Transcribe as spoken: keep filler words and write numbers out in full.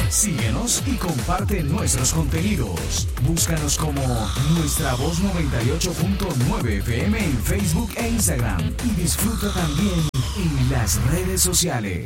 Síguenos y comparte nuestros contenidos. Búscanos como Nuestra Voz noventa y ocho punto nueve F M en Facebook e Instagram. Y disfruta también en las redes sociales.